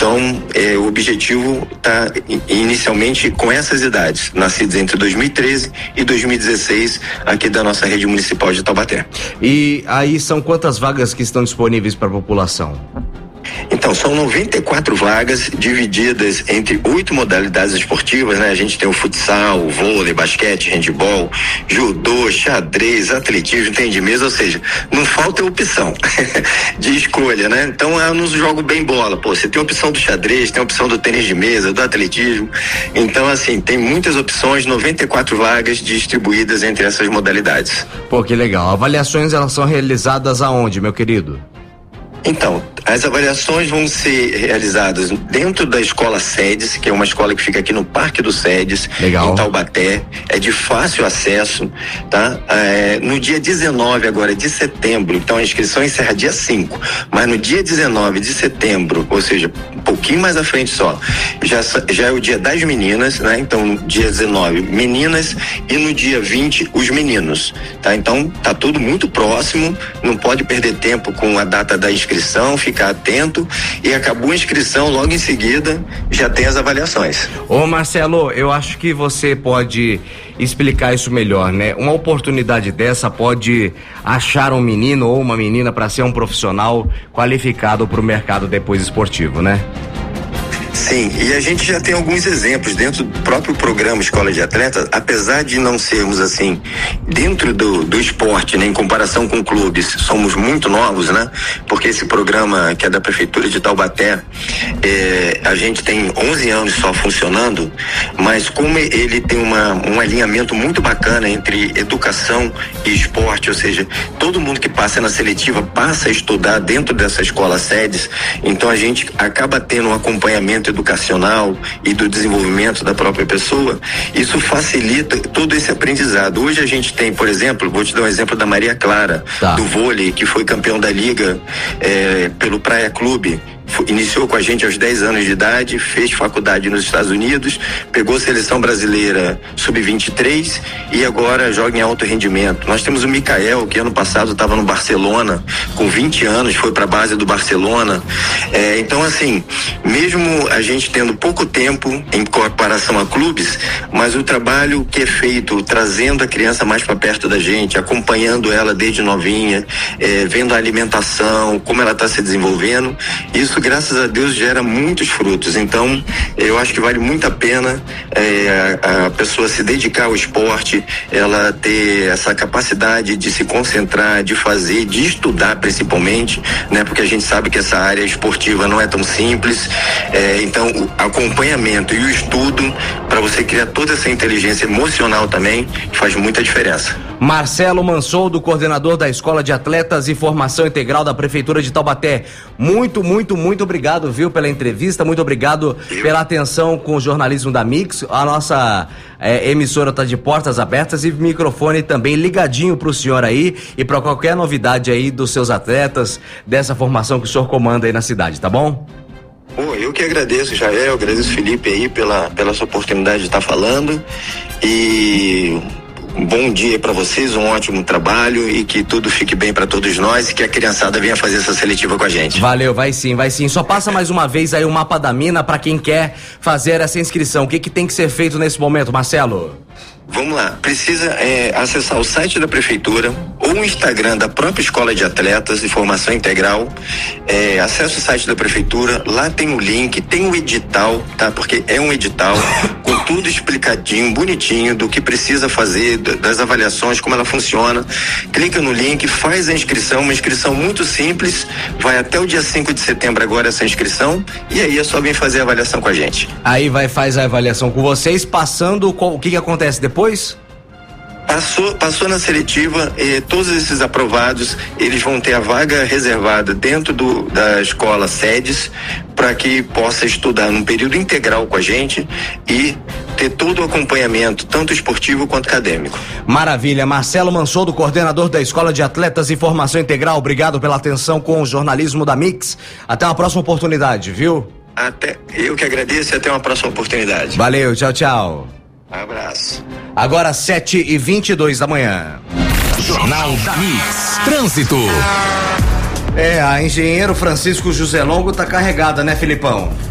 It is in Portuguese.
Então, o objetivo está inicialmente com essas idades, nascidos entre 2013 e 2016, aqui da nossa rede municipal de Taubaté. E aí são quantas vagas que estão disponíveis para a população? Então, são 94 vagas divididas entre 8 modalidades esportivas, né? A gente tem o futsal, o vôlei, basquete, handebol, judô, xadrez, atletismo, tênis de mesa, ou seja, não falta opção de escolha, né? Então, eu não jogo bem bola, você tem a opção do xadrez, tem a opção do tênis de mesa, do atletismo, então, assim, tem muitas opções, 94 vagas distribuídas entre essas modalidades. Pô, que legal. Avaliações, elas são realizadas aonde, meu querido? Então, as avaliações vão ser realizadas dentro da escola SEDES, que é uma escola que fica aqui no Parque do SEDES, em Taubaté, é de fácil acesso, tá? No dia 19 agora de setembro, então a inscrição encerra dia 5, mas no dia 19 de setembro, ou seja, um pouquinho mais à frente só, já é o dia das meninas, né? Então, no dia 19, meninas, e no dia 20, os meninos, tá? Então, tá tudo muito próximo, não pode perder tempo com a data da inscrição, ficar atento, e acabou a inscrição, logo em seguida já tem as avaliações. Ô Marcelo, eu acho que você pode explicar isso melhor, né? Uma oportunidade dessa pode achar um menino ou uma menina para ser um profissional qualificado para o mercado depois esportivo, né? Sim, e a gente já tem alguns exemplos dentro do próprio programa Escola de Atletas, apesar de não sermos assim, dentro do esporte, né, em comparação com clubes, somos muito novos, né? Porque esse programa que é da Prefeitura de Taubaté, a gente tem 11 anos só funcionando, mas como ele tem um alinhamento muito bacana entre educação e esporte, ou seja, todo mundo que passa na seletiva passa a estudar dentro dessa escola SEDES, então a gente acaba tendo um acompanhamento educacional e do desenvolvimento da própria pessoa, isso facilita todo esse aprendizado. Hoje a gente tem, por exemplo, vou te dar um exemplo da Maria Clara, do vôlei, que foi campeão da liga pelo Praia Clube. Iniciou com a gente aos 10 anos de idade, fez faculdade nos Estados Unidos, pegou seleção brasileira sub-23 e agora joga em alto rendimento. Nós temos o Micael, que ano passado estava no Barcelona, com 20 anos, foi para a base do Barcelona. Então, assim, mesmo a gente tendo pouco tempo em comparação a clubes, mas o trabalho que é feito, trazendo a criança mais para perto da gente, acompanhando ela desde novinha, vendo a alimentação, como ela está se desenvolvendo, isso, graças a Deus, gera muitos frutos. Então, eu acho que vale muito a pena a pessoa se dedicar ao esporte, ela ter essa capacidade de se concentrar, de fazer, de estudar principalmente, né? Porque a gente sabe que essa área esportiva não é tão simples. Então, o acompanhamento e o estudo, para você criar toda essa inteligência emocional também, faz muita diferença. Marcelo Mansoldo, coordenador da Escola de Atletas e Formação Integral da Prefeitura de Taubaté. Muito obrigado, viu, pela entrevista, muito obrigado pela atenção com o jornalismo da Mix. A nossa emissora está de portas abertas e microfone também ligadinho pro senhor aí e para qualquer novidade aí dos seus atletas, dessa formação que o senhor comanda aí na cidade, tá bom? Eu que agradeço, Jael, agradeço o Felipe aí pela sua oportunidade de estar falando, e um bom dia para vocês, um ótimo trabalho e que tudo fique bem para todos nós e que a criançada venha fazer essa seletiva com a gente. Valeu, vai sim. Só passa mais uma vez aí o mapa da mina para quem quer fazer essa inscrição. O que tem que ser feito nesse momento, Marcelo? Vamos lá, precisa acessar o site da Prefeitura ou o Instagram da própria Escola de Atletas e Formação Integral. Acesse o site da Prefeitura, lá tem o link, tem o edital, tá? Porque é um edital com tudo explicadinho, bonitinho, do que precisa fazer, das avaliações, como ela funciona. Clica no link, faz a inscrição, uma inscrição muito simples, vai até o dia 5 de setembro agora essa inscrição, e aí é só vir fazer a avaliação com a gente. Aí faz a avaliação com vocês, passando, o que acontece depois? Passou na seletiva, todos esses aprovados, eles vão ter a vaga reservada dentro da escola SEDES para que possa estudar num período integral com a gente e ter todo o acompanhamento, tanto esportivo quanto acadêmico. Maravilha. Marcelo Mansoldo, coordenador da Escola de Atletas e Formação Integral, obrigado pela atenção com o jornalismo da Mix. Até uma próxima oportunidade, viu? Eu que agradeço e até uma próxima oportunidade. Valeu, tchau. Abraço. Agora 7h22 da manhã. Jornal da Mix. Trânsito. A engenheiro Francisco José Longo tá carregada, né, Filipão?